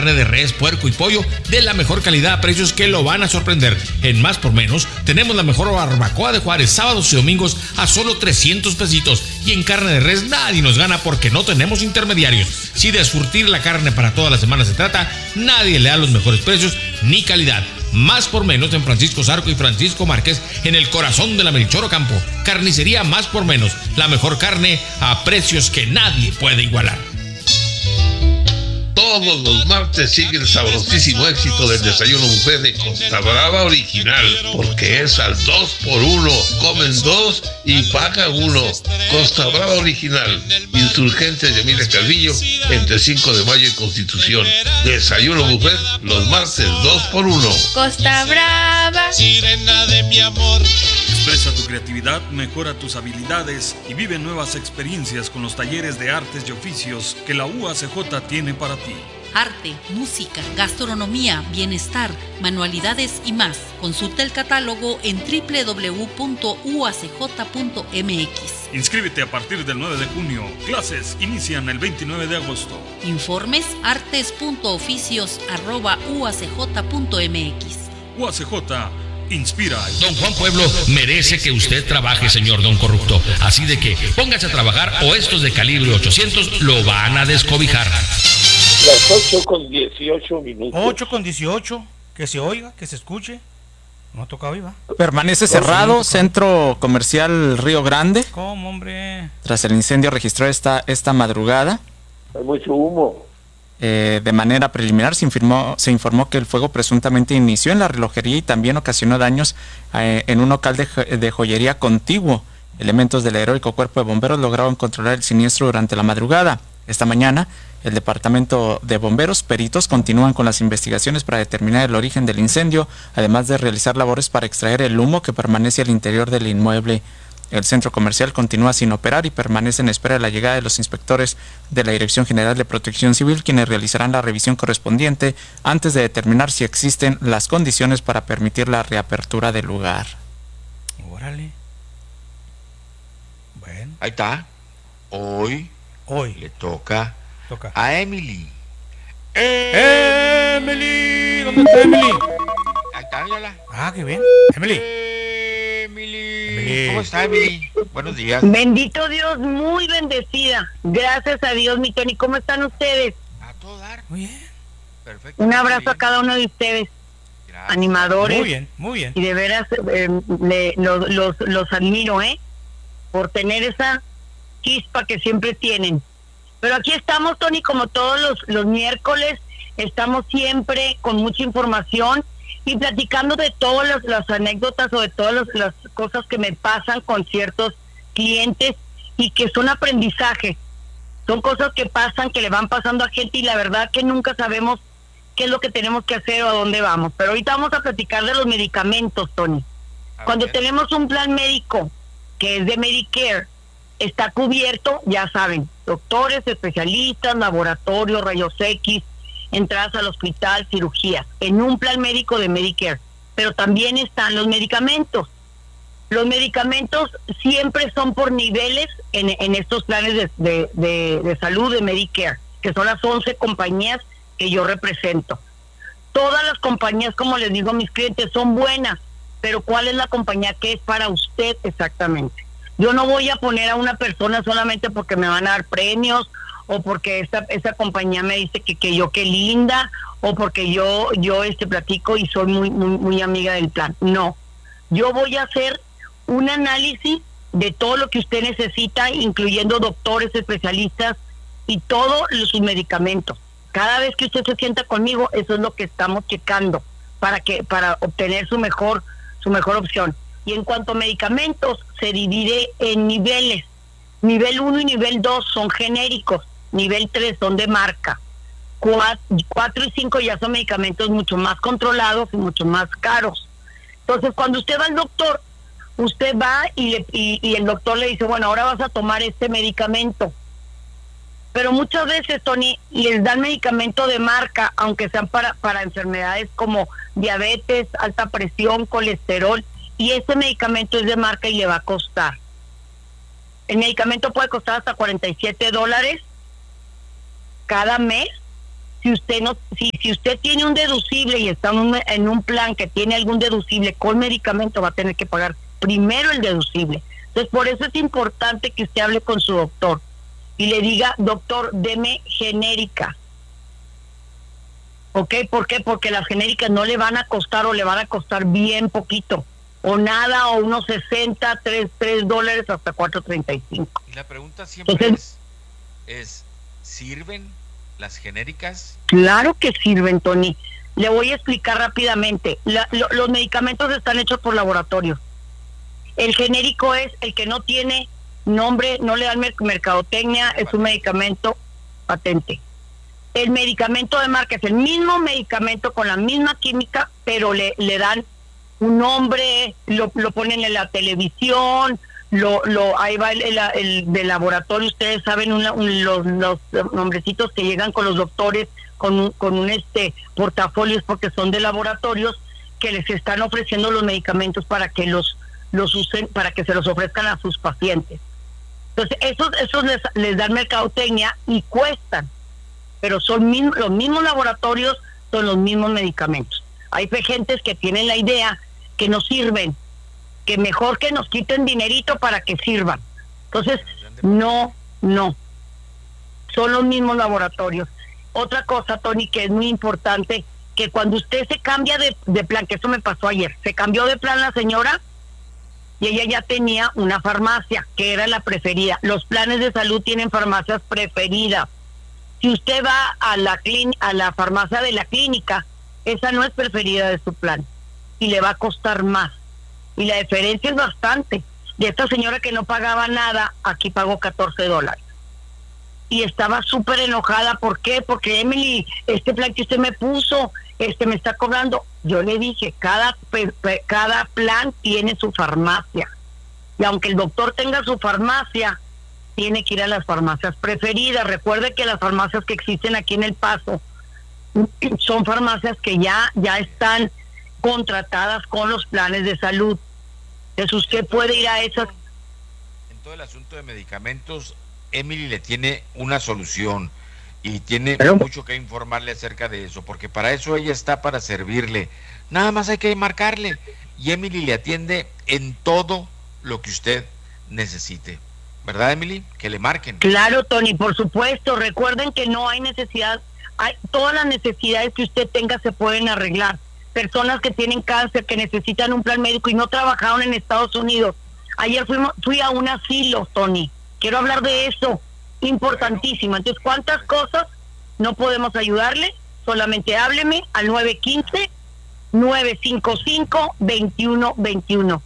carne de res, puerco y pollo de la mejor calidad a precios que lo van a sorprender. En Más por Menos tenemos la mejor barbacoa de Juárez, sábados y domingos a solo 300 pesitos. Y en carne de res nadie nos gana porque no tenemos intermediarios. Si de surtir la carne para toda la semana se trata, nadie le da los mejores precios ni calidad. Más por Menos en Francisco Zarco y Francisco Márquez, en el corazón de la Melchor Ocampo. Carnicería Más por Menos, la mejor carne a precios que nadie puede igualar. Todos los martes sigue el sabrosísimo éxito del desayuno buffet de Costa Brava Original, porque es al 2x1, comen 2 y pagan 1. Costa Brava Original, Insurgentes de Emilia Calvillo, entre 5 de mayo y Constitución. Desayuno buffet los martes 2x1. Costa Brava, sirena de mi amor. Expresa tu creatividad, mejora tus habilidades y vive nuevas experiencias con los talleres de artes y oficios que la UACJ tiene para ti. Arte, música, gastronomía, bienestar, manualidades y más. Consulta el catálogo en www.uacj.mx. Inscríbete a partir del 9 de junio. Clases inician el 29 de agosto. Informes artes.oficios@uacj.mx. UACJ inspira. Don Juan Pueblo merece que usted trabaje, señor don corrupto. Así de que póngase a trabajar o estos de calibre 800 lo van a descobijar. Las 8:18. 8:18, que se oiga, que se escuche. No toca viva. Permanece cerrado Centro Comercial Río Grande. ¿Cómo, hombre? Tras el incendio registrado esta madrugada. Hay mucho humo. De manera preliminar se informó que el fuego presuntamente inició en la relojería y también ocasionó daños en un local de joyería contiguo. Elementos del heroico Cuerpo de Bomberos lograron controlar el siniestro durante la madrugada. Esta mañana, el Departamento de Bomberos, peritos, continúan con las investigaciones para determinar el origen del incendio, además de realizar labores para extraer el humo que permanece al interior del inmueble. El centro comercial continúa sin operar y permanece en espera de la llegada de los inspectores de la Dirección General de Protección Civil, quienes realizarán la revisión correspondiente antes de determinar si existen las condiciones para permitir la reapertura del lugar. Órale. Bueno. Ahí está. Hoy le toca a Emily. ¡Emily! ¿Dónde está Emily? Ahí está, mírala. Ah, qué bien. Emily. ¿Cómo está, Emily? Buenos días. Bendito Dios, muy bendecida. Gracias a Dios, mi Tony. ¿Cómo están ustedes? A todo dar. Muy bien. Perfecto. Un abrazo a cada uno de ustedes. Gracias. Animadores. Muy bien, muy bien. Y de veras los admiro, por tener esa chispa que siempre tienen. Pero aquí estamos, Tony, como todos los miércoles. Estamos siempre con mucha información y platicando de todas las anécdotas o de todas las cosas que me pasan con ciertos clientes y que son aprendizaje. Son cosas que pasan, que le van pasando a gente y la verdad que nunca sabemos qué es lo que tenemos que hacer o a dónde vamos. Pero ahorita vamos a platicar de los medicamentos, Tony. Cuando tenemos un plan médico que es de Medicare, está cubierto, ya saben, doctores, especialistas, laboratorios, rayos X, entradas al hospital, cirugías, en un plan médico de Medicare. Pero también están los medicamentos. Los medicamentos siempre son por niveles en estos planes de salud de Medicare, que son las 11 compañías que yo represento. Todas las compañías, como les digo a mis clientes, son buenas, pero ¿cuál es la compañía que es para usted exactamente? Yo no voy a poner a una persona solamente porque me van a dar premios o porque esa compañía me dice que yo qué linda o porque yo platico y soy muy amiga del plan. No, yo voy a hacer un análisis de todo lo que usted necesita, incluyendo doctores, especialistas y todos sus medicamentos. Cada vez que usted se sienta conmigo, eso es lo que estamos checando para obtener su mejor opción. Y en cuanto a medicamentos, se divide en niveles. Nivel 1 y nivel 2 son genéricos. Nivel 3 son de marca. 4 y 5 ya son medicamentos mucho más controlados y mucho más caros. Entonces, cuando usted va al doctor, usted va y el doctor le dice, bueno, ahora vas a tomar este medicamento. Pero muchas veces, Tony, les dan medicamento de marca, aunque sean para enfermedades como diabetes, alta presión, colesterol, y ese medicamento es de marca y le va a costar. El medicamento puede costar hasta $47 cada mes si usted tiene un deducible y está en un plan que tiene algún deducible con medicamento, va a tener que pagar primero el deducible. Entonces, por eso es importante que usted hable con su doctor y le diga, doctor, deme genérica. ¿Ok? ¿Por qué? Porque las genéricas no le van a costar o le van a costar bien poquito. O nada, o unos 60, $3 hasta $4.35. Y la pregunta siempre entonces, es, ¿sirven las genéricas? Claro que sirven, Tony. Le voy a explicar rápidamente. Los medicamentos están hechos por laboratorios. El genérico es el que no tiene nombre, no le dan mercadotecnia, es un medicamento patente. El medicamento de marca es el mismo medicamento con la misma química, pero le dan un nombre, lo ponen en la televisión, ahí va el de laboratorio. Ustedes saben los nombrecitos que llegan con los doctores con un portafolios, porque son de laboratorios que les están ofreciendo los medicamentos para que los usen, para que se los ofrezcan a sus pacientes. Entonces esos les dan mercadotecnia y cuestan, pero son los mismos laboratorios, son los mismos medicamentos. Hay gentes que tienen la idea que no sirven, que mejor que nos quiten dinerito para que sirvan. Entonces, no, son los mismos laboratorios. Otra cosa, Tony, que es muy importante, que cuando usted se cambia de plan, que eso me pasó ayer, se cambió de plan la señora y ella ya tenía una farmacia que era la preferida. Los planes de salud tienen farmacias preferidas. Si usted va a la farmacia de la clínica, esa no es preferida de su plan y le va a costar más. Y la diferencia es bastante. De esta señora que no pagaba nada, aquí pagó $14. Y estaba súper enojada. ¿Por qué? Porque Emily, este plan que usted me puso, me está cobrando. Yo le dije, cada plan tiene su farmacia. Y aunque el doctor tenga su farmacia, tiene que ir a las farmacias preferidas. Recuerde que las farmacias que existen aquí en El Paso son farmacias que ya están contratadas con los planes de salud. Entonces usted puede ir a esas. En todo el asunto de medicamentos, Emily le tiene una solución y tiene mucho que informarle acerca de eso, porque para eso ella está, para servirle. Nada más hay que marcarle y Emily le atiende en todo lo que usted necesite. ¿Verdad, Emily? Que le marquen. Claro, Tony, por supuesto. Recuerden que no hay necesidad. Todas las necesidades que usted tenga se pueden arreglar. Personas que tienen cáncer, que necesitan un plan médico y no trabajaron en Estados Unidos. Ayer fui a un asilo, Tony. Quiero hablar de eso, importantísimo. Entonces, ¿cuántas cosas no podemos ayudarle? Solamente hábleme al 915-955-2121.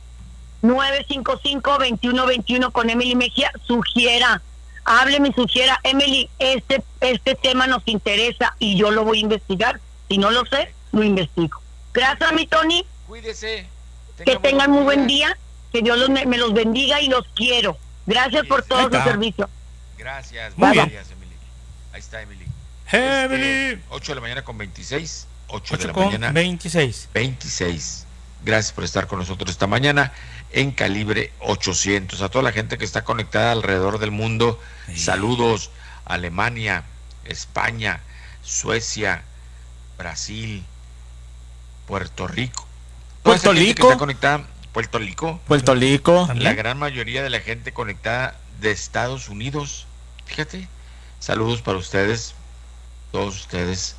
955-2121 con Emily Mejía. Hábleme y sugiera, Emily, este tema nos interesa y yo lo voy a investigar. Si no lo sé, lo investigo. Gracias, mi Tony. Cuídese. Que tengan muy buen día. Que Dios me los bendiga y los quiero. Gracias por todo su servicio. Gracias. Muy bien. Gracias, Emily. Ahí está, Emily. Emily. 8 de la mañana con 26. 8 de la con mañana. 26. Gracias por estar con nosotros esta mañana en Calibre 800. A toda la gente que está conectada alrededor del mundo, saludos. Alemania, España, Suecia, Brasil, Puerto Rico. Puerto Rico. Que está conectada, Puerto Rico. ¿También? La gran mayoría de la gente conectada de Estados Unidos. Fíjate. Saludos para ustedes, todos ustedes.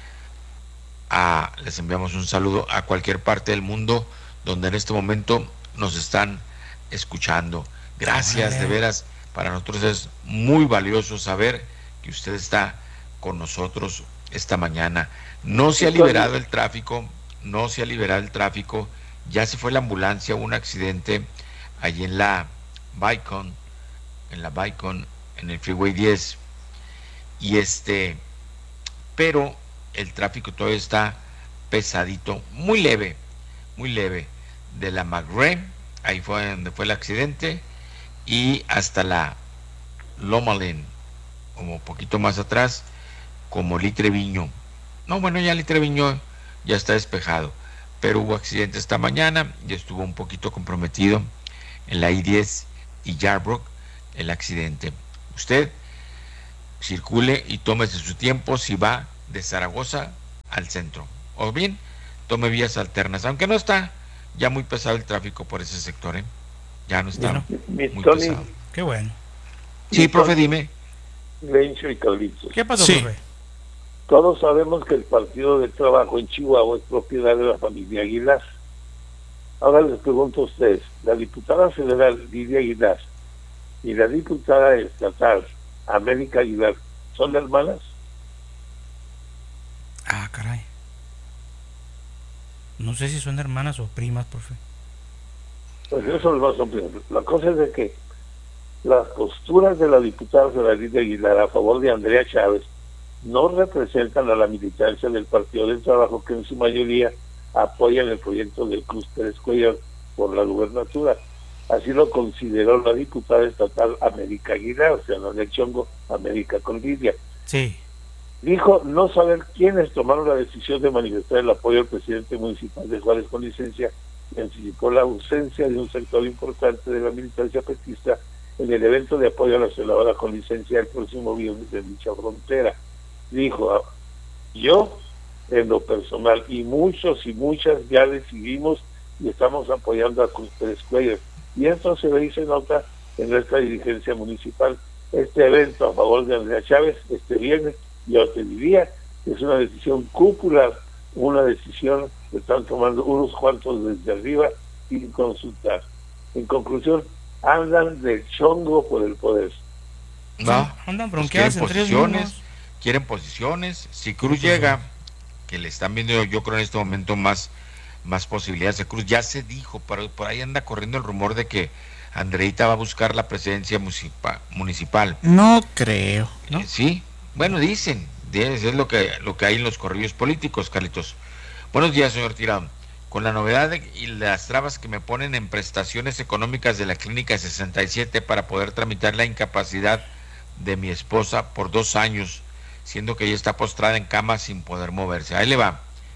Les enviamos un saludo a cualquier parte del mundo donde en este momento nos están escuchando. Gracias, de veras. Para nosotros es muy valioso saber que usted está con nosotros esta mañana. No se ha liberado el tráfico, ya se fue la ambulancia. Hubo un accidente allí en la Bicon, en el Freeway 10, y pero el tráfico todavía está pesadito, muy leve, de la McRae, ahí fue donde fue el accidente, y hasta la Lomalin, como un poquito más atrás, como Litreviño. No, bueno, ya Litreviño ya está despejado, pero hubo accidente esta mañana y estuvo un poquito comprometido en la I-10 y Yarbrough el accidente. Usted circule y tómese su tiempo. Si va de Zaragoza al centro. O bien, tome vías alternas, aunque no está ya muy pesado el tráfico por ese sector, ¿eh? Ya no está muy pesado. Qué bueno. Sí, profe, dime. Lencho y Carlitos. ¿Qué pasó, profe? Todos sabemos que el Partido del Trabajo en Chihuahua es propiedad de la familia Aguilar. Ahora les pregunto a ustedes, la diputada federal Lidia Aguilar y la diputada estatal América Aguilar, ¿son hermanas? Ah, caray. No sé si son hermanas o primas, profe. Pues eso es más amplio. La cosa es de que las posturas de la diputada federal Lidia Aguilar a favor de Andrea Chávez no representan a la militancia del Partido del Trabajo, que en su mayoría apoyan el proyecto de Cruz Pérez Cuellar por la gubernatura. Así lo consideró la diputada estatal América Aguilar, o sea, no del Chongo, América con Lidia. Sí. Dijo no saber quiénes tomaron la decisión de manifestar el apoyo al presidente municipal de Juárez con licencia y anticipó la ausencia de un sector importante de la militancia petista en el evento de apoyo a la senadora con licencia el próximo viernes en dicha frontera. Dijo, yo en lo personal y muchos y muchas ya decidimos y estamos apoyando a Cruz Pérez Cuellar, y esto se ve y se nota en nuestra dirigencia municipal. Este evento a favor de Andrea Chávez este viernes, yo te diría que es una decisión cúpula, una decisión que están tomando unos cuantos desde arriba sin consultar. En conclusión, andan del chongo por el poder. Va, andan bronqueadas pues quieren posiciones. Si Cruz llega, que le están viendo yo creo en este momento más posibilidades de Cruz, ya se dijo, pero por ahí anda corriendo el rumor de que Andreita va a buscar la presidencia municipal. No creo, ¿no? Sí, bueno, dicen, es lo que hay en los corrillos políticos, Carlitos. Buenos días, señor Tirado. Con la novedad y las trabas que me ponen en prestaciones económicas de la Clínica 67 para poder tramitar la incapacidad de mi esposa por 2 años, siendo que ella está postrada en cama sin poder moverse. Ahí le va.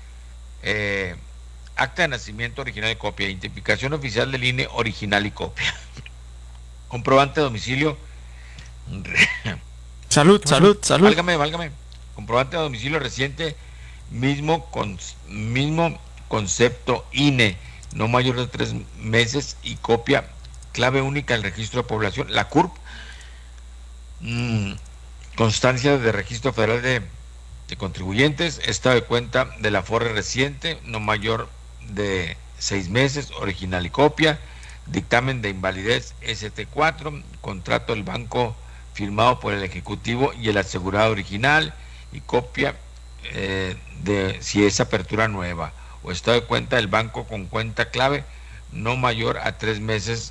Acta de nacimiento original y copia, identificación oficial del INE original y copia, comprobante de domicilio. Salud. Válgame. Comprobante de domicilio reciente, mismo concepto INE, no mayor de 3 meses, y copia, clave única del registro de población, la CURP, constancia de registro federal de contribuyentes, estado de cuenta de la FORE reciente, no mayor de 6 meses, original y copia, dictamen de invalidez ST4, contrato del banco firmado por el Ejecutivo y el asegurado original, y copia de si es apertura nueva, o estado de cuenta del banco con cuenta clave no mayor a 3 meses,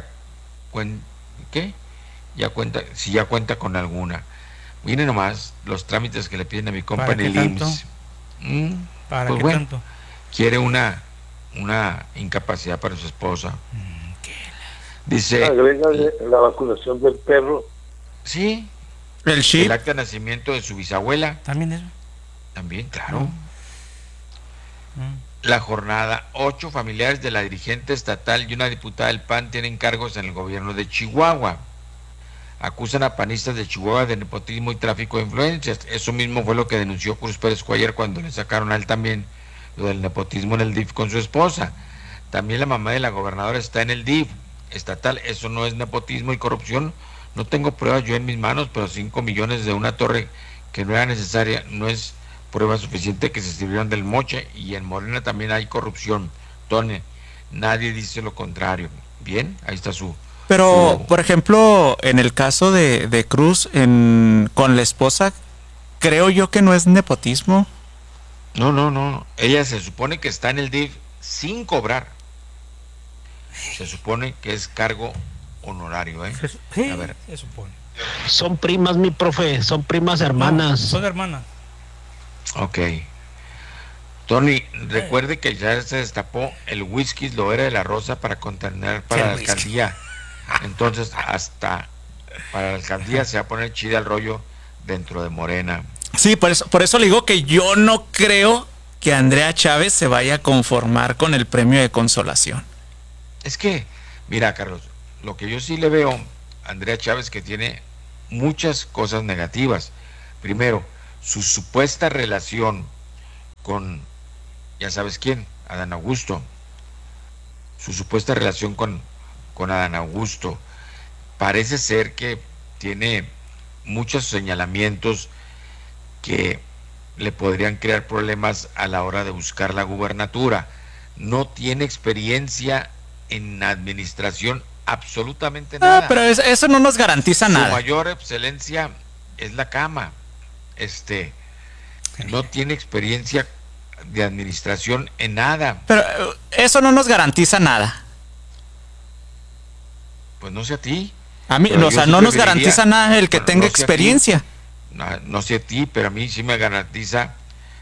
si ya cuenta con alguna. Miren nomás los trámites que le piden a mi compa en el IMSS. ¿Para pues qué bueno, tanto? Quiere una incapacidad para su esposa. Dice, agrégale la vacunación del perro. Sí, el chip, el acta de nacimiento de su bisabuela. También eso. También, claro. La jornada, 8 familiares de la dirigente estatal y una diputada del PAN tienen cargos en el gobierno de Chihuahua. Acusan a panistas de Chihuahua de nepotismo y tráfico de influencias. Eso mismo fue lo que denunció Cruz Pérez Cuellar cuando le sacaron a él también lo del nepotismo en el DIF con su esposa. También la mamá de la gobernadora está en el DIF estatal. Eso no es nepotismo y corrupción. No tengo pruebas yo en mis manos, pero 5 millones de una torre que no era necesaria no es prueba suficiente que se sirvieron del moche. Y en Morena también hay corrupción. Tone, nadie dice lo contrario. Bien, ahí está su... Pero, por ejemplo, en el caso de Cruz con la esposa, creo yo que no es nepotismo. No. Ella se supone que está en el DIF sin cobrar. Se supone que es cargo honorario, ¿eh? Sí, a ver. se supone. Son primas, mi profe, son primas hermanas. No, son hermanas. Ok. Tony, recuerde que ya se destapó el whisky Loera de la Rosa para contener para la alcaldía. Entonces, hasta para la alcaldía se va a poner chida el rollo dentro de Morena. Sí, por eso le digo que yo no creo que Andrea Chávez se vaya a conformar con el premio de consolación. Es que, mira, Carlos, lo que yo sí le veo a Andrea Chávez que tiene muchas cosas negativas. Primero, su supuesta relación con, ya sabes quién, Adán Augusto, su supuesta relación con Adán Augusto, parece ser que tiene muchos señalamientos que le podrían crear problemas a la hora de buscar la gubernatura. No tiene experiencia en administración absolutamente nada. Pero eso no nos garantiza nada. Su mayor excelencia es la cama. No tiene experiencia de administración en nada. Pero eso no nos garantiza nada. Pues no sé a ti. A mí, o sea, no nos garantiza nada el que tenga experiencia. No sé a ti, pero a mí sí me garantiza,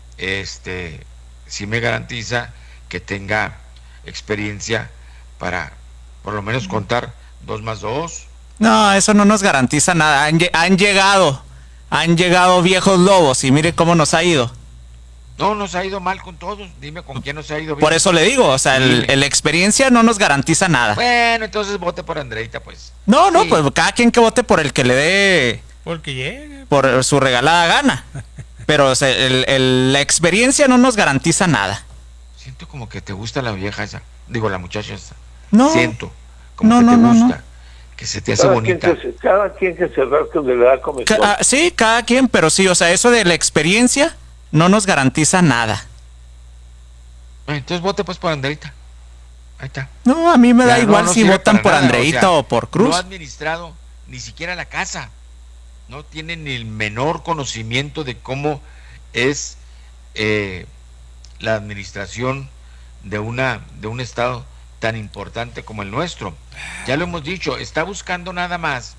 que tenga experiencia para por lo menos contar 2 más 2. No, eso no nos garantiza nada. Han llegado viejos lobos y mire cómo nos ha ido. No, nos ha ido mal con todos. Dime con quién nos ha ido bien. Por eso le digo, o sea, la experiencia no nos garantiza nada. Bueno, entonces vote por Andreita, pues. No, sí. Pues cada quien que vote por el que le dé. Porque llegue. Por su regalada gana. Pero o sea, la experiencia no nos garantiza nada. Siento como que te gusta la vieja esa. Digo, la muchacha esa. No. Siento como que te gusta. Que se te hace bonita. Cada quien que se rasque donde le da comezón. Sí, cada quien, pero sí, o sea, eso de la experiencia no nos garantiza nada. Entonces vote pues por Andreita. Ahí está. No, a mí me da igual si votan por Andreita o por Cruz. No ha administrado ni siquiera la casa. No tiene ni el menor conocimiento de cómo es la administración de un estado tan importante como el nuestro. Ya lo hemos dicho, está buscando nada más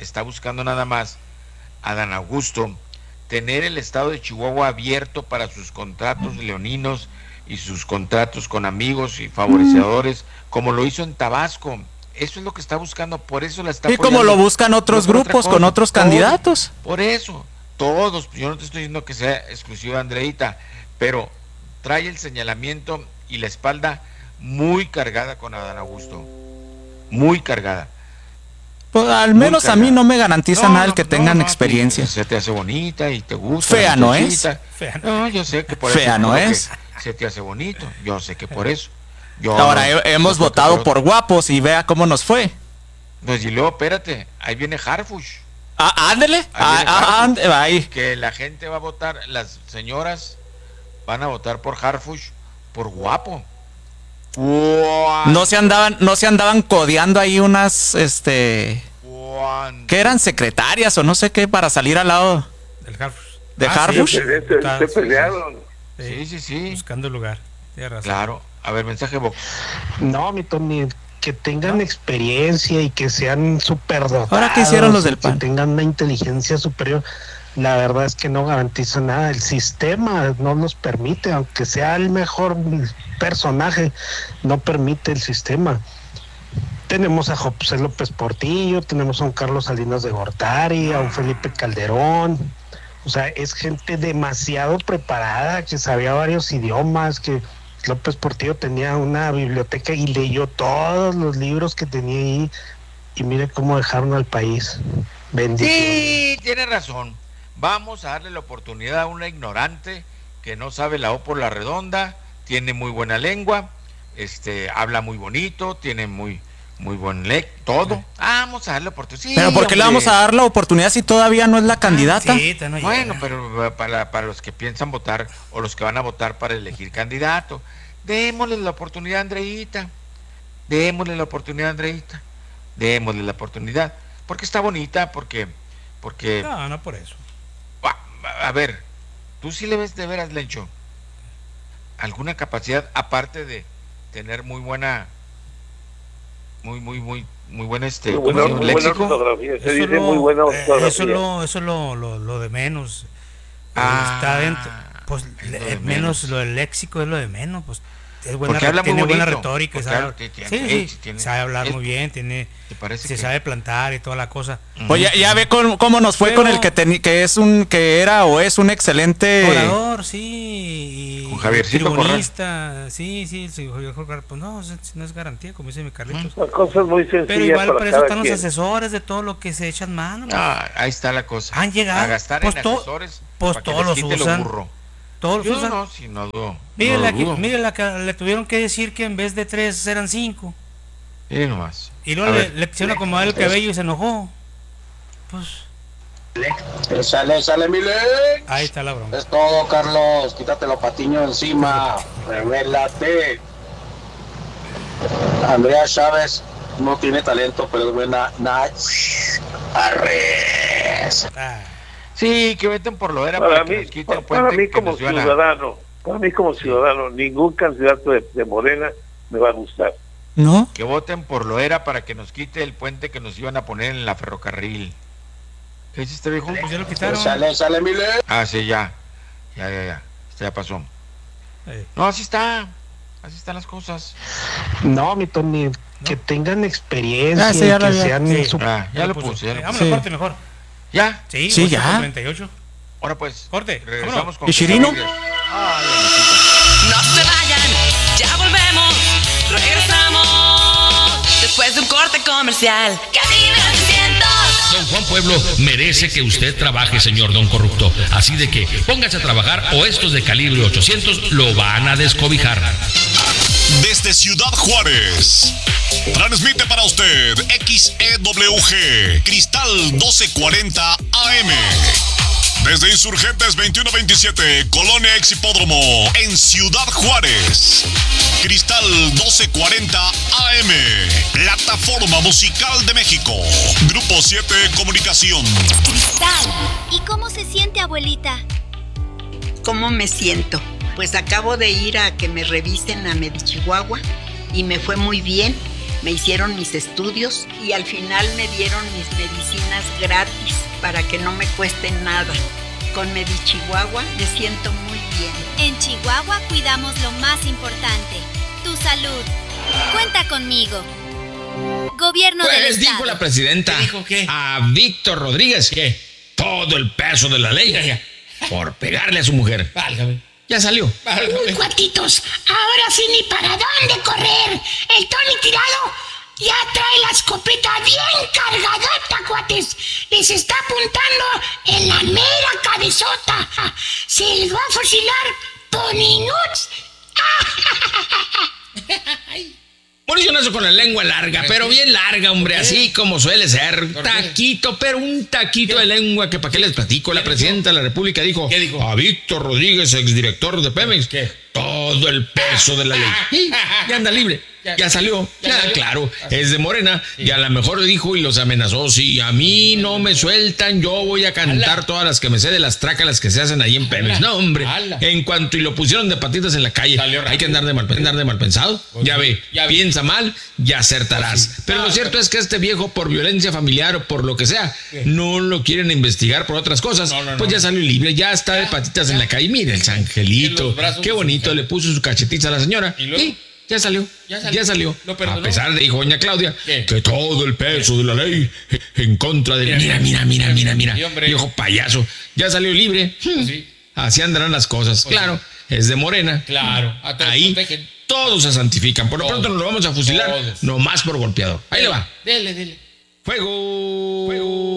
Adán Augusto tener el estado de Chihuahua abierto para sus contratos leoninos y sus contratos con amigos y favorecedores, como lo hizo en Tabasco. Eso es lo que está buscando, por eso la está apoyando. Y como lo buscan otros grupos con otros candidatos. Por eso, todos, yo no te estoy diciendo que sea exclusivo de Andreita, pero trae el señalamiento y la espalda muy cargada con Adán Augusto. Muy cargada. Pues al menos a mí no me garantiza nada el que tengan experiencia. Se te hace bonita y te gusta. Fea no es. No, yo sé que por fea eso. No es. Se te hace bonito. Yo sé que por eso. Ahora hemos votado por guapos y vea cómo nos fue. Pues y luego, espérate, ahí viene Harfuch. Ándele. Ahí. Que la gente va a votar, las señoras van a votar por Harfuch por guapo. No se andaban codeando ahí unas ¿qué eran? Secretarias o no sé qué para salir al lado del Harfuch. ¿De Harfuch? Se pelearon. Sí. Buscando lugar. Claro. A ver, mensaje Vox. No, mi Tony, que tengan experiencia y que sean súper dotados. Ahora, ¿qué hicieron los del PAN? Que tengan una inteligencia superior. La verdad es que no garantiza nada. El sistema no nos permite, aunque sea el mejor personaje, no permite el sistema. Tenemos a José López Portillo, tenemos a un Carlos Salinas de Gortari, a un Felipe Calderón. O sea, es gente demasiado preparada, que sabía varios idiomas, que López Portillo tenía una biblioteca y leyó todos los libros que tenía ahí. Y mire cómo dejaron al país. Bendito. Sí, tiene razón. Vamos a darle la oportunidad a una ignorante que no sabe la O por la redonda, tiene muy buena lengua, habla muy bonito, tiene muy buen todo. Vamos a darle la oportunidad. Sí, pero ¿por qué le vamos a dar la oportunidad si todavía no es la candidata? Sí, bueno, pero para los que piensan votar o los que van a votar para elegir candidato, démosle la oportunidad a Andreita. Démosle la oportunidad, porque está bonita, porque no por eso. A ver, tú sí le ves de veras, Lencho, alguna capacidad aparte de tener muy buena léxico. Ortografía. Se dice muy buena ortografía. Eso es lo de menos. Está dentro. Pues menos lo del léxico es lo de menos, pues. Es buena, tiene buena retórica, sabe hablar muy bien, sabe plantar y toda la cosa. Oye, ya ve cómo nos fue con el que es un excelente orador, sí. con Javiercito tribunista, sí, Javier Corral, pues no es garantía, como dice mi Carlitos. Son cosas muy sencillas. Pero igual para eso están los asesores de todo lo que se echan mano. Ahí está la cosa. Han llegado a gastar pues en asesores. Pues todos los usan. Todos los usan. No, si no dudo. Mire la que le tuvieron que decir que en vez de 3 eran 5. Y nomás. Y luego le quisieron acomodar el cabello y se enojó. Pues. Sale, mi ley. Ahí está la broma. Es todo, Carlos. Quítate los patiños encima. Revélate. Andrea Chávez no tiene talento, pero es buena. Arres. Sí, que meten por lo era para mí como ciudadano, ningún candidato de Morena me va a gustar. ¿No? Que voten por lo era para que nos quite el puente que nos iban a poner en la ferrocarril. ¿Qué hiciste, viejo? Pues ya lo quitaron. Sale, mi ley. Sí, ya. Esto ya pasó. No, así está. Así están las cosas. No, mi Tony, que tengan experiencia, que sean... Ya lo puse. Vamos a la parte mejor. ¿Ya? Sí, ya. 38. Ahora pues, corte. Regresamos con... ¿Y Chirino? No se vayan, ya volvemos. Regresamos después de un corte comercial. Cabina 900. Don Juan Pueblo merece que usted trabaje, señor Don Corrupto. Así de que póngase a trabajar o estos de calibre 800 lo van a descobijar. Desde Ciudad Juárez, transmite para usted XEWG Cristal 1240 AM. Desde Insurgentes 2127, Colonia Ex Hipódromo, en Ciudad Juárez. Cristal 1240 AM, Plataforma Musical de México. Grupo 7 Comunicación. Cristal, ¿y cómo se siente, abuelita? ¿Cómo me siento? Pues acabo de ir a que me revisen a Medichihuahua y me fue muy bien. Me hicieron mis estudios y al final me dieron mis medicinas gratis para que no me cueste nada. Con Medichihuahua me siento muy bien. En Chihuahua cuidamos lo más importante, tu salud. Cuenta conmigo. Gobierno del Pues Estado. dijo la presidenta a Víctor Rodríguez que todo el peso de la ley por pegarle a su mujer. Válgame. Ya salió. Uy, cuatitos, ahora sí ni para dónde correr. El Tony Tirado ya trae la escopeta bien cargadota, cuates. Les está apuntando en la mera cabezota. Se les va a fusilar Poninuts. Moricionazo con la lengua larga, pero bien larga, hombre, así como suele ser. Taquito, pero un taquito de lengua que para qué les platico. La presidenta de la República dijo, ¿qué dijo? A Víctor Rodríguez, exdirector de Pemex, todo el peso de la ley. Ya anda libre. Ya salió, claro, es de Morena, y a lo mejor dijo y los amenazó, si a mí no me sueltan, yo voy a cantar todas las que me sé de las trácalas que se hacen ahí en Pemex. No, hombre, en cuanto y lo pusieron de patitas en la calle, hay que andar de mal pensado, ya ve, piensa mal, ya acertarás. Pero lo cierto es que este viejo, por violencia familiar o por lo que sea, no lo quieren investigar por otras cosas, pues ya salió libre, ya está de patitas en la calle. Mira el angelito, qué bonito, le puso su cachetita a la señora, y ya salió. A pesar de, dijo doña Claudia, que todo el peso de la ley en contra de... Mira, viejo payaso, ya salió libre. Así andarán las cosas. Claro, es de Morena. Claro, ahí todos se santifican. Por lo pronto nos lo vamos a fusilar, nomás por golpeador. Ahí le va. Dele. Fuego.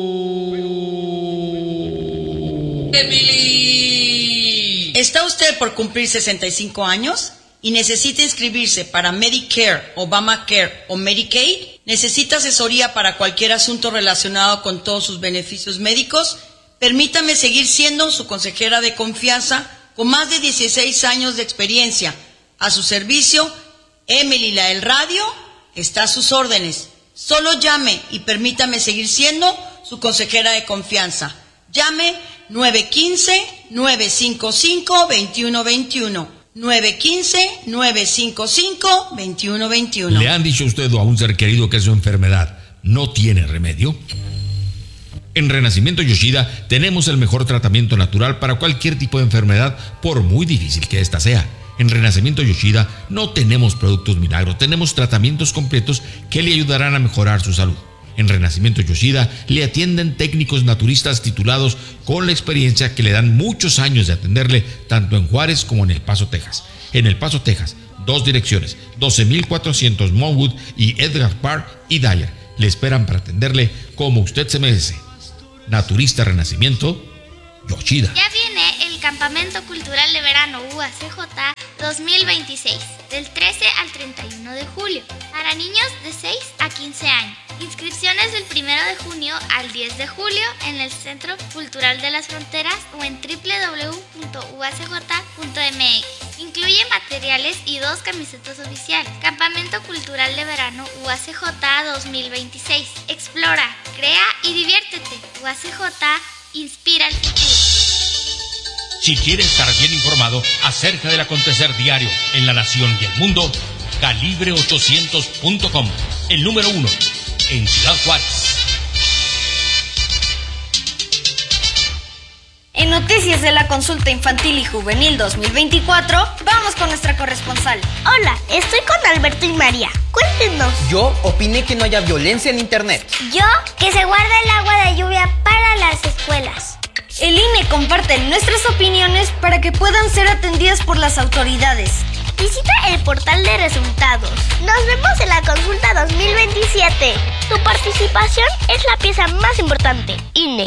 Emily. ¿Está usted por cumplir 65 años? ¿Y necesita inscribirse para Medicare, Obamacare o Medicaid? ¿Necesita asesoría para cualquier asunto relacionado con todos sus beneficios médicos? Permítame seguir siendo su consejera de confianza con más de 16 años de experiencia. A su servicio, Emily la del radio está a sus órdenes. Solo llame y permítame seguir siendo su consejera de confianza. Llame 915-955-2121. 915-955-2121. ¿Le han dicho a usted o a un ser querido que su enfermedad no tiene remedio? En Renacimiento Yoshida tenemos el mejor tratamiento natural para cualquier tipo de enfermedad, por muy difícil que ésta sea. En Renacimiento Yoshida no tenemos productos milagros, tenemos tratamientos completos que le ayudarán a mejorar su salud. En Renacimiento Yoshida le atienden técnicos naturistas titulados con la experiencia que le dan muchos años de atenderle tanto en Juárez como en El Paso, Texas. En El Paso, Texas, 2 direcciones, 12,400 Monwood y Edgar Park y Dyer. Le esperan para atenderle como usted se merece. Naturista Renacimiento Yoshida. Ya viene el Campamento Cultural de Verano UACJ 2026, del 13 al 31 de julio, para niños de 6 a 15 años. Inscripciones del 1 de junio al 10 de julio en el Centro Cultural de las Fronteras o en www.uacj.mx. Incluye materiales y 2 camisetas oficiales. Campamento Cultural de Verano UACJ 2026. Explora, crea y diviértete. UACJ inspira el futuro. Si quieres estar bien informado acerca del acontecer diario en la nación y el mundo, calibre800.com, el número 1 en Ciudad Juárez. En Noticias de la Consulta Infantil y Juvenil 2024, vamos con nuestra corresponsal. Hola, estoy con Alberto y María. Cuéntenos. Yo opiné que no haya violencia en internet. Yo, que se guarde el agua de lluvia para las escuelas. El INE comparte nuestras opiniones para que puedan ser atendidas por las autoridades. Visita el portal de resultados. Nos vemos en la consulta 2027. Tu participación es la pieza más importante. INE.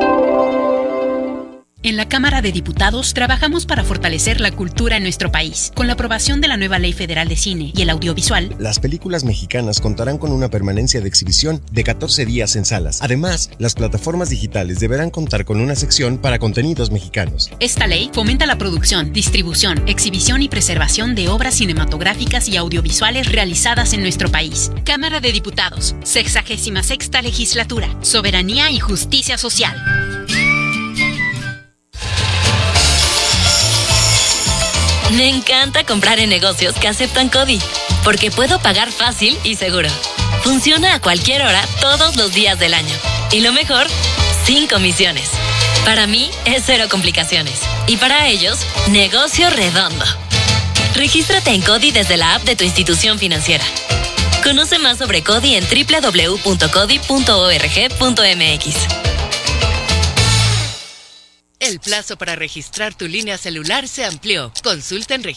En la Cámara de Diputados trabajamos para fortalecer la cultura en nuestro país. Con la aprobación de la nueva Ley Federal de Cine y el Audiovisual, las películas mexicanas contarán con una permanencia de exhibición de 14 días en salas. Además, las plataformas digitales deberán contar con una sección para contenidos mexicanos. Esta ley fomenta la producción, distribución, exhibición y preservación de obras cinematográficas y audiovisuales realizadas en nuestro país. Cámara de Diputados, 66ª Legislatura, Soberanía y Justicia Social. Me encanta comprar en negocios que aceptan CODI, porque puedo pagar fácil y seguro. Funciona a cualquier hora, todos los días del año. Y lo mejor, sin comisiones. Para mí es 0 complicaciones. Y para ellos, negocio redondo. Regístrate en CODI desde la app de tu institución financiera. Conoce más sobre CODI en www.codi.org.mx. El plazo para registrar tu línea celular se amplió. Consulta en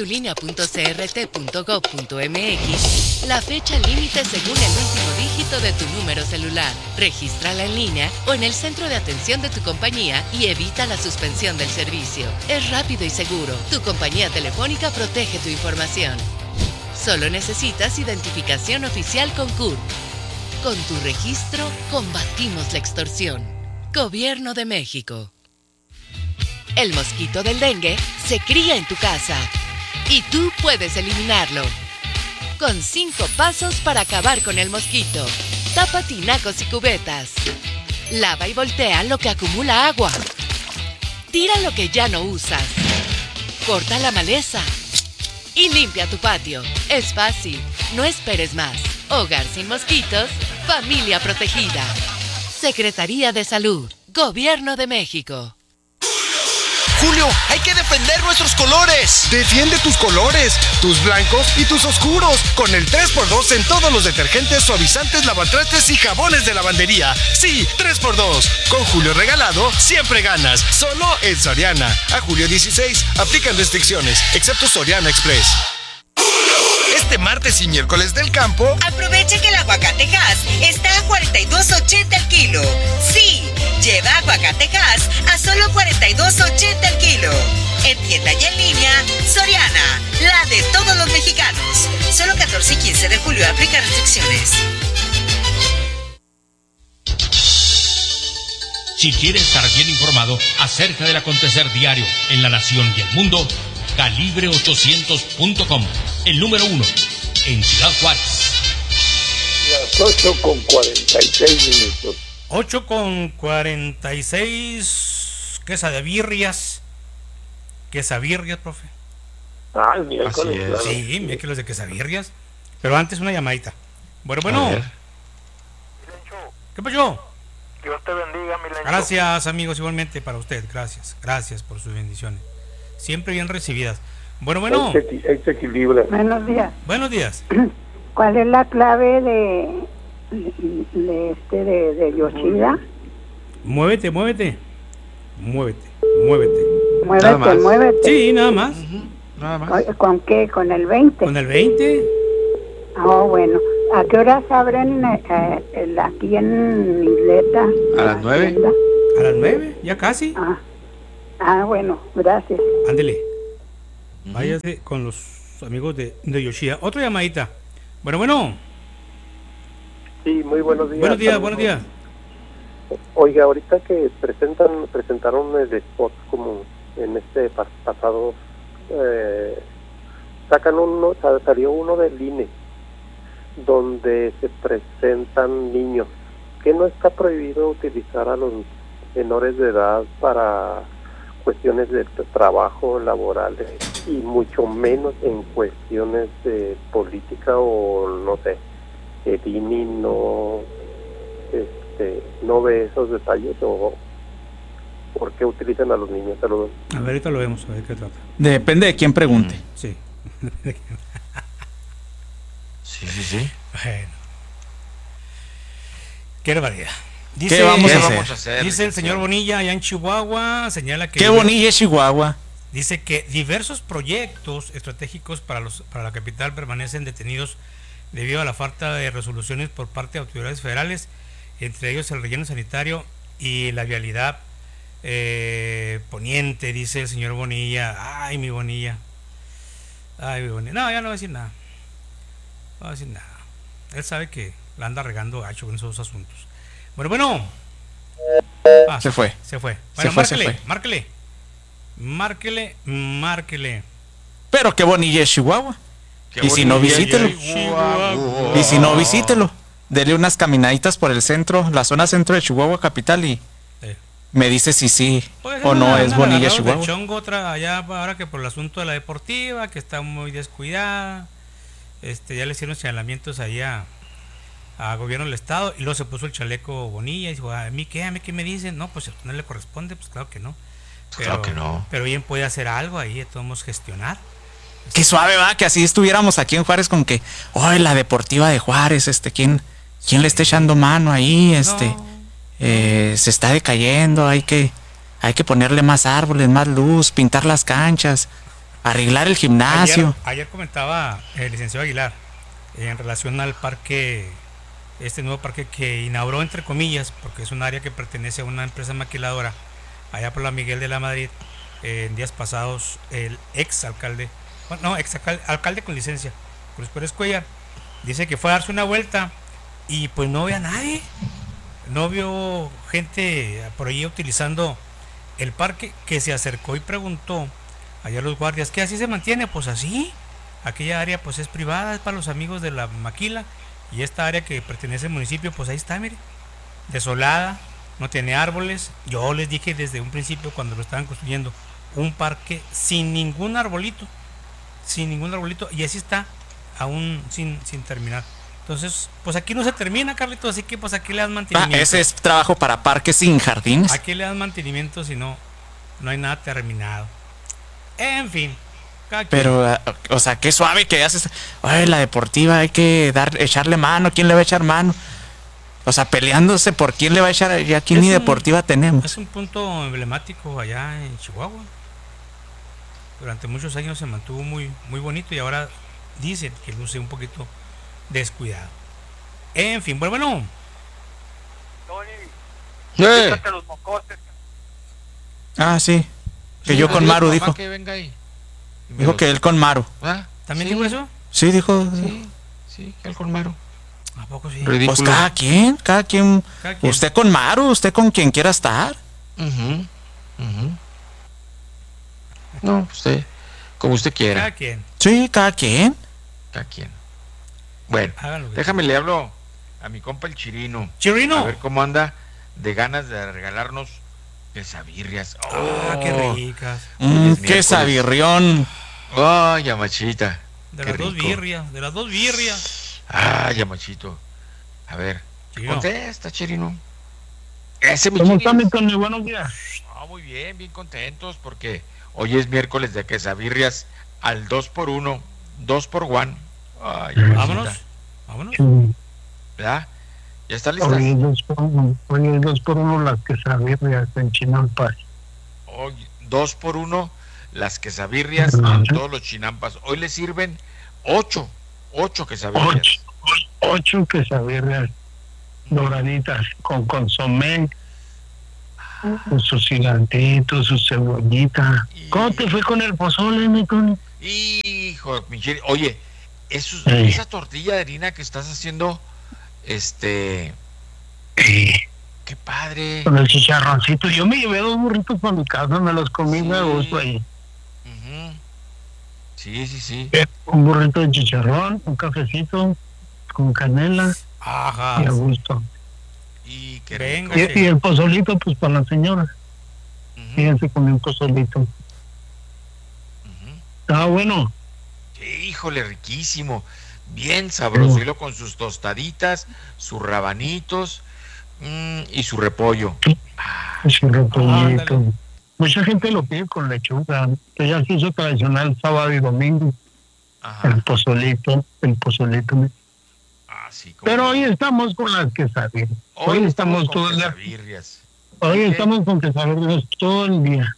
registratulinea.crt.gov.mx la fecha límite según el último dígito de tu número celular. Regístrala en línea o en el centro de atención de tu compañía y evita la suspensión del servicio. Es rápido y seguro. Tu compañía telefónica protege tu información. Solo necesitas identificación oficial con CURP. Con tu registro, combatimos la extorsión. Gobierno de México. El mosquito del dengue se cría en tu casa y tú puedes eliminarlo. Con 5 pasos para acabar con el mosquito. Tapa tinacos y cubetas. Lava y voltea lo que acumula agua. Tira lo que ya no usas. Corta la maleza. Y limpia tu patio. Es fácil. No esperes más. Hogar sin mosquitos. Familia protegida. Secretaría de Salud. Gobierno de México. Julio, hay que defender nuestros colores. Defiende tus colores, tus blancos y tus oscuros, con el 3x2 en todos los detergentes, suavizantes, lavatrastes y jabones de lavandería. Sí, 3x2. Con Julio regalado, siempre ganas. Solo en Soriana. A julio 16, aplican restricciones, excepto Soriana Express. Este martes y miércoles del campo, aprovecha que el aguacate Hass está a $42.80 el kilo. Sí, lleva aguacate Hass a solo $42.80 el kilo. En tienda y en línea, Soriana, la de todos los mexicanos. Solo 14 y 15 de julio aplica restricciones. Si quieres estar bien informado acerca del acontecer diario en la nación y el mundo, calibre800.com, el número 1 en Ciudad Juárez. Las 8:46. 8:46. Quesabirrias, profe. Ah, el miércoles. Claro. Sí, miércoles de quesabirrias. Pero antes una llamadita. Bueno. ¿Qué pasó? Dios te bendiga, mi Lencho. Gracias, amigos, igualmente para usted. Gracias por sus bendiciones. Siempre bien recibidas. Bueno. Ahí se equilibra. Buenos días. Buenos días. ¿Cuál es la clave de de Yoshida. Muévete. Muévete. Sí, nada más. Nada más. ¿Con qué? ¿Con el 20? ¿Con el 20? Oh, bueno. ¿A qué horas abren aquí en Isleta? A las 9. ¿A las 9? Ya casi. Bueno, gracias. Ándele. Váyase con los amigos de Yoshida. Otra llamadita. Bueno. Sí, muy buenos días. Buenos días. Oiga, ahorita que presentaron el spot como en este pasado, salió uno del INE, donde se presentan niños, que no está prohibido utilizar a los menores de edad para cuestiones de trabajo laborales y mucho menos en cuestiones de política o no sé, el INE no ve esos detalles o por qué utilizan a los niños. Saludos. A ver, ahorita lo vemos, a ver qué trata. Depende de quién pregunte. Sí. Sí. Bueno. Qué barbaridad. ¿Qué vamos a hacer? Dice el señor Bonilla allá en Chihuahua, señala que... ¿Qué Bonilla es Chihuahua? Dice que diversos proyectos estratégicos para la capital permanecen detenidos debido a la falta de resoluciones por parte de autoridades federales, entre ellos el relleno sanitario y la vialidad poniente, dice el señor Bonilla. Ay, mi Bonilla. No, ya no va a decir nada. Él sabe que la anda regando gacho con esos asuntos. Bueno. Se fue. Bueno, márquele. Pero qué Bonilla es Chihuahua. Y si no, visítelo. Dele unas caminaditas por el centro, la zona centro de Chihuahua capital y me dice si sí o no es Bonilla Chihuahua. Chongo otra allá ahora que por el asunto de la deportiva, que está muy descuidada. Ya le hicieron señalamientos ahí a gobierno del estado y luego se puso el chaleco Bonilla y dijo, ¿a mí qué me dicen? No, pues no le corresponde, pues claro que no. Pero bien puede hacer algo ahí, de todos modos gestionar. Qué suave va, que así estuviéramos aquí en Juárez con que, la deportiva de Juárez, ¿quién le está echando mano ahí? Se está decayendo, hay que ponerle más árboles, más luz, pintar las canchas, arreglar el gimnasio. Ayer comentaba el licenciado Aguilar en relación al parque, este nuevo parque que inauguró entre comillas, porque es un área que pertenece a una empresa maquiladora allá por la Miguel de la Madrid. En días pasados el alcalde con licencia, Cruz Pérez Cuellar, dice que fue a darse una vuelta y pues no ve a nadie, no vio gente por ahí utilizando el parque, que se acercó y preguntó allá a los guardias, ¿qué así se mantiene? Pues así, aquella área pues es privada, es para los amigos de la maquila, y esta área que pertenece al municipio pues ahí está, mire, desolada, no tiene árboles. Yo les dije desde un principio cuando lo estaban construyendo, un parque sin ningún arbolito, y así está aún sin terminar. Entonces, pues aquí no se termina, Carlito, así que pues aquí le dan mantenimiento. Ese es trabajo para parques sin jardines. Aquí le dan mantenimiento, si no hay nada terminado. En fin. Pero, qué suave que haces. La deportiva hay que echarle mano. ¿Quién le va a echar mano? Peleándose por quién le va a echar. Y aquí ni deportiva tenemos. Es un punto emblemático allá en Chihuahua. Durante muchos años se mantuvo muy, muy bonito y ahora dicen que luce un poquito descuidado. En fin, bueno. Los mocotes. Sí. Que yo con Maru dijo. Que venga ahí. Dijo que él con Maru. ¿También dijo eso? Sí, dijo. Sí, él con Maru. ¿A poco sí? Ridículo. Pues cada quien. Usted con Maru, usted con quien quiera estar. No, usted, como usted quiera. Cada quien. Sí, cada quien. Bueno, déjame le hablo a mi compa el Chirino. A ver cómo anda de ganas de regalarnos quesabirrias. Qué ricas. Qué sabirrión. Yamachita. De las dos birrias. Yamachito. A ver, Chirino. Contesta, Chirino. ¿Cómo están, mi Tony? Buenos días. Muy bien contentos porque hoy es miércoles de quesabirrias al 2x1, 2x1. Vámonos. ¿Verdad? ¿Ya están listas? Hoy es 2 por 1 las quesabirrias en Chinampas. Hoy 2 por 1 las quesabirrias en todos los Chinampas. Hoy le sirven 8 quesabirrias. 8 quesabirrias doraditas con consomé, con su cilantrito, su cebollita. ¿Cómo te fue con el pozole, mi Tony? Hijo, Michelle, oye, esa tortilla de harina que estás haciendo, qué padre. Con el chicharroncito. Yo me llevé 2 burritos para mi casa, me los comí de gusto ahí. Sí. Un burrito de chicharrón, un cafecito con canela. Ajá. Y a gusto. Y el pozolito, pues para la señora. Fíjense, comí un pozolito. Estaba bueno. Híjole, riquísimo. Bien sabroso. Y luego con sus tostaditas, sus rabanitos y su repollo. Su repollito. Mucha gente lo pide con lechuga. Que ya se hizo tradicional sábado y domingo. Ajá. El pozolito. Sí, pero hoy estamos con las quesadillas. Hoy estamos con quesabirrias. Hoy estamos con quesadillas todo el día.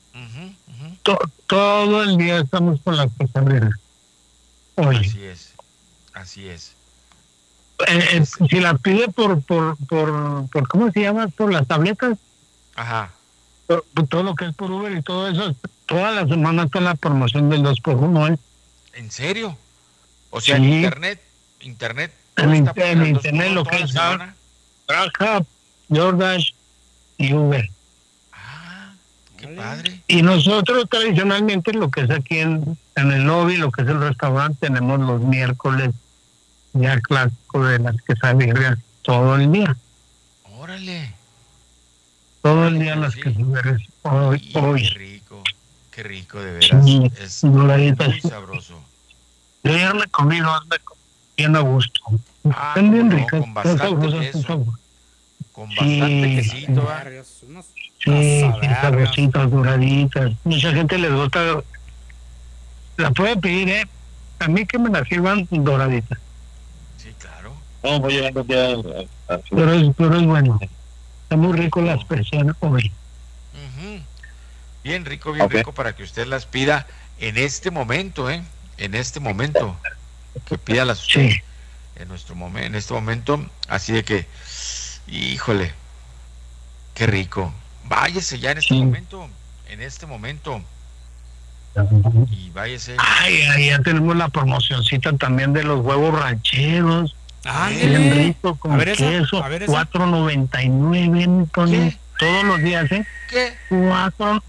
Todo el día estamos con las quesadillas. Hoy. Así es. Si la pide por ¿cómo se llama? Por las tabletas. Ajá. Por todo lo que es por Uber y todo eso. Toda la semana está la promoción del 2 por 1, ¿En serio? O sea, sí. en internet. En internet lo que es Grab, DoorDash y Uber. Qué padre. Y nosotros tradicionalmente lo que es aquí en el lobby, lo que es el restaurante, tenemos los miércoles ya clásico de las quesadillas todo el día. Órale. Todo el día las quesadillas. Hoy. Qué rico de veras. Sí, es muy sabroso. Yo ayer me comí bien a gusto. Están bien ricas. Con bastante queso. Con bastante quesito. Sí, sabrositas, doraditas. Mucha gente les gusta. La puede pedir, A mí que me la sirvan doraditas. Sí, claro. No, voy llegando ya. Pero es bueno. Está muy rico las personas hoy. Bien rico para que usted las pida en este momento, En este momento. Que pida las usted. Sí. En este momento. Así de que, híjole, qué rico. Váyase ya en este momento. Y váyase. Ya tenemos la promocioncita también de los huevos rancheros. Bien rico con queso. $4.99, Tony. Todos los días, ¿Qué? $4.99.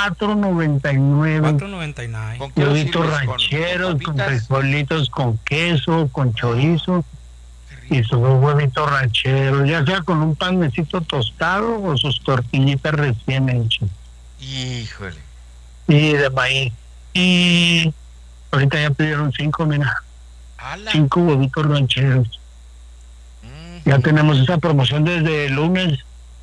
$4.99. Huevitos rancheros, con frijolitos, con queso, con chorizo. Y sus huevitos rancheros, ya sea con un panecito tostado o sus tortillitas recién hechas. Híjole. Y de maíz. Y ahorita ya pidieron 5, mira. 5 huevitos rancheros. Ya tenemos esa promoción desde el lunes.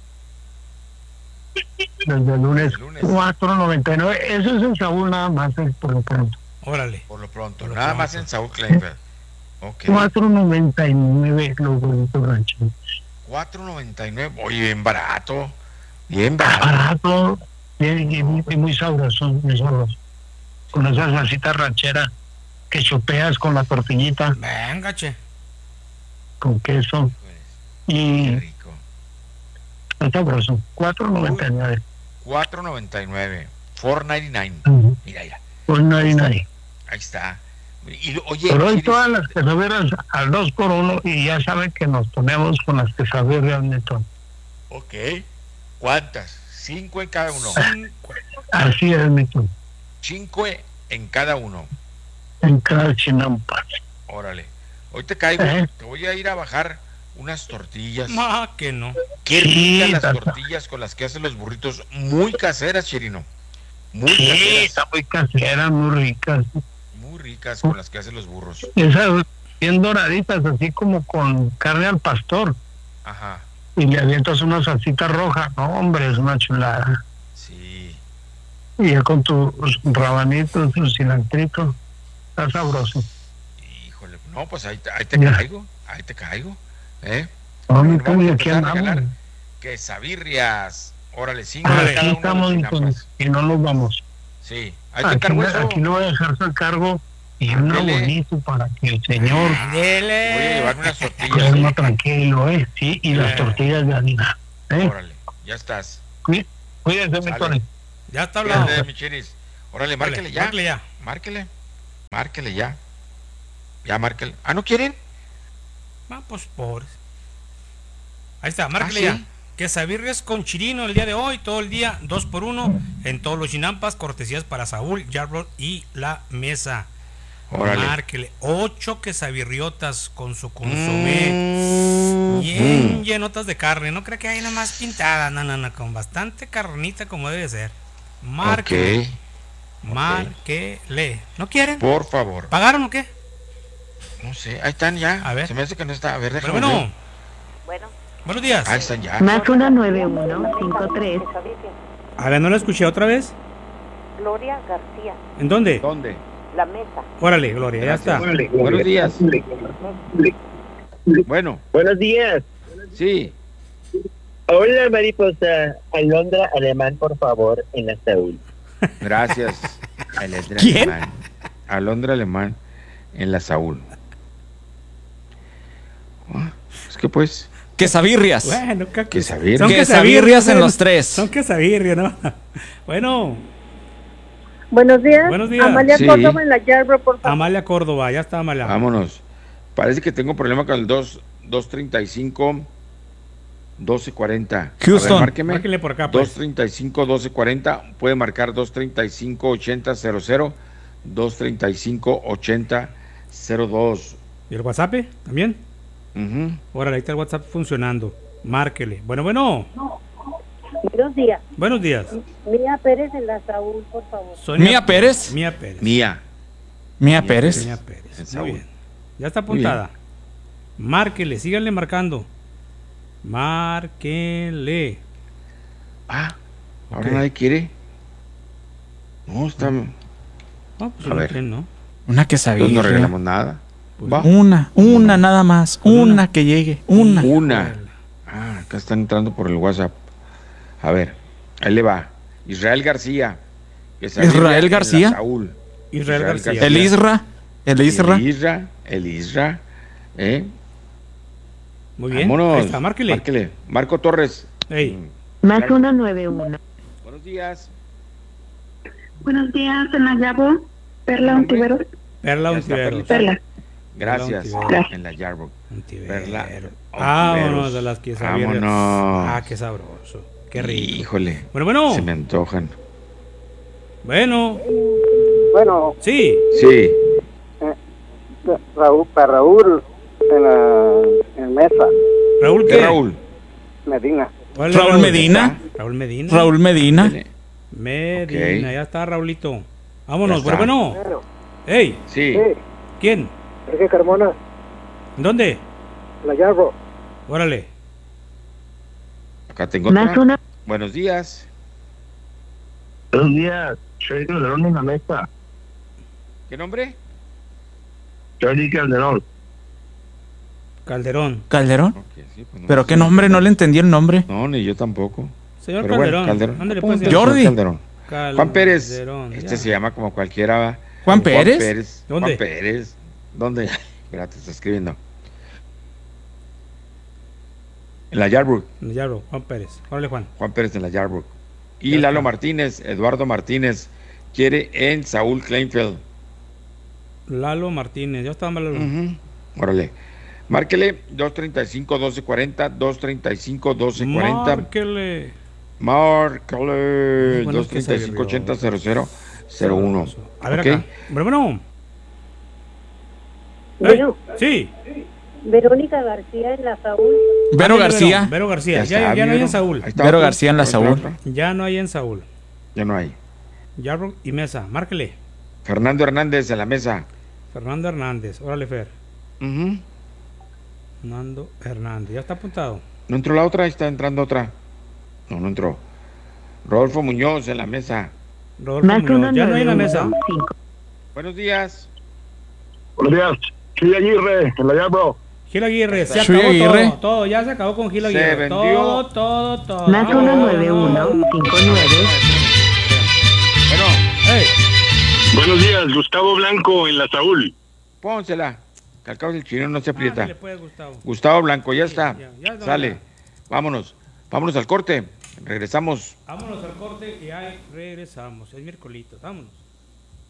Desde el lunes. $4.99. Eso es en Saúl nada más, por lo pronto. Órale. Por lo pronto. Nada más en Saúl Kleinfeld. Okay. $4.99 los huevitos rancheros. $4.99, oye, bien barato. Barato, y muy sabroso, con esa salsita ranchera que chopeas con la tortillita. Venga, che. Con queso. Y qué rico. Es sabroso. $4.99. $4.99. $4.99. Mira. $4.99. Ahí está. Y, oye, pero hoy todas las quesadillas al 2 por 1 y ya saben que nos ponemos con las quesadillas, Neto. Ok. ¿Cuántas? 5 en cada uno. Así es, Neto. 5 en cada uno. En cada chinampa. Órale. Hoy te caigo. Te voy a ir a bajar unas tortillas. Que no. Qué ricas las tortillas con las que hacen los burritos. Muy caseras, Chirino. Muy caseras. Está muy casera, muy ricas. Ricas con las que hacen los burros. Esas bien doraditas, así como con carne al pastor. Ajá. Y le avientas una salsita roja. No, hombre, es una chulada. Sí. Y ya con tus rabanitos, tu cilantrito. Está sabroso. Híjole, no, pues ahí te caigo. Vamos a empezar a regalar quesabirrias. Órale, 5 de cada uno de los y no nos vamos. Sí, ahí te encargo eso. Aquí lo voy a dejar su cargo y uno bonito para que el señor voy a llevar unas tortillas. Uno tranquilo, sí, y las tortillas de harina. Órale, ya estás. Cuídense, mi Tony. Ya está hablando. Órale, márquele ya. Márquele ya. Ya, márquele. Ah, ¿no quieren? Pues pobres. Ahí está, márquele ya. Quesabirrias con chirino el día de hoy, todo el día, 2x1 en todos los chinampas, cortesías para Saúl, Yarbrough y La Mesa. Órale. Márquele 8 quesabirriotas con su consomé, bien llenotas de carne, no creo que hay nada más pintada, no, con bastante carnita como debe ser. Márquele. Márquele. ¿No quieren? Por favor. ¿Pagaron o qué? No sé, ahí están ya. A ver. Se me hace que no está. A ver, déjame ver. Bueno. Buenos días. Ahí están ya. Más 19153. A ver, ¿no la escuché otra vez? Gloria García. ¿En dónde? La Mesa. Órale, Gloria, ya está. Buenos días. Bueno. Buenos días. Sí. Hola, mariposa. Alondra Alemán, por favor, en la Saúl. Gracias. ¿Quién? Alondra Alemán en la Saúl. Es que pues... Quesabirrias. Bueno, quesabirrias. Son quesabirrias en los tres. Son quesabirrias, ¿no? Bueno. Buenos días. Buenos días. Amalia Córdoba en la Yarbrough, por favor. Amalia Córdoba, ya está Amalia. Vámonos. Parece que tengo problema con el 235 1240. Houston. Márquenle por acá, pues. 235 1240. Puede marcar 235 8000, 235 8002. ¿Y el WhatsApp también? Ahora ahí está el WhatsApp funcionando. Márquele. Bueno. Buenos días. Buenos días. Mía Pérez en la Saúl, por favor. Mía Pérez. Mía Pérez. Mía Pérez. Mía Pérez. Muy bien. Ya está apuntada. Márquele, síganle marcando. Márquele. Ahora nadie quiere. No, está. Pues a ver. ¿No? Una quesabirria. No regalamos nada. Pues una nada más. Una que llegue. Una. Acá están entrando por el WhatsApp. A ver, ahí le va. Israel García. Israel García. Saúl. Israel García. El Isra. Muy bien. Vámonos. Ahí está, márquele. Marco Torres. Más 191. Buenos días. Buenos días, en la Yarbrough. Perla Ontiveros. Perla. Gracias. En la Yarbrough. Perla. Vámonos de las quesabirrias. Vámonos. Qué sabroso. Qué rico. Híjole. Bueno. Se me antojan. Bueno. Sí. Raúl en Mesa. ¿Raúl qué? Raúl Medina. Raúl Medina. Raúl Medina. Okay. Ya está Raulito. Vámonos, bueno. ¡Ey! Sí. ¿Quién? Enrique Carmona. ¿Dónde? La Yarbrough. Órale. Acá tengo otra. Buenos días. Buenos días. Soy Calderón en la Mesa. ¿Qué nombre? Soy Calderón. Calderón. Okay, sí, pues no. ¿Pero qué nombre? No le entendí el nombre. No, ni yo tampoco. Señor pero Calderón. Bueno, Calderón. Ándale, pues, Jordi. Calderón. Juan Pérez. Ya. Se llama como cualquiera. ¿Juan Pérez? ¿Dónde? Juan Pérez. ¿Dónde? Espérate, está escribiendo. En la Yarbrough. Juan Pérez. Órale, Juan. Juan Pérez en la Yarbrough. Y Lalo Martínez, Eduardo Martínez, quiere en Saúl Kleinfeld. Lalo Martínez, ya está Lalo. Órale. Márquele 235-1240, 235-1240. Márquele 235-800001. A ver, ¿okay? acá. Bueno. Sí. Verónica García en la Saúl. Vero García. Ya no hay en Saúl. Vero García en la Saúl. Ya no hay en Saúl. Ya no hay. Yarbrough y Mesa, márquele. Fernando Hernández en la Mesa. Fernando Hernández, órale, Fer. Fernando Hernández, ya está apuntado. ¿No entró la otra? Ahí está entrando otra. No entró. Rodolfo Muñoz en la Mesa. Ya no hay en la Mesa. Buenos días. Buenos días. Soy Aguirre en la Yarbrough. Gil Aguirre, se acabó todo, ya se acabó con Gil Aguirre. Se vendió. Todo. Más 19159. Bueno. Buenos días, Gustavo Blanco en la Saúl. Pónsela. Calcaos el chino no se aprieta. Pues, Gustavo Blanco, ya está. Ya Sale. Vámonos al corte. Regresamos. Vámonos al corte y ahí regresamos. Es miércoles. Vámonos.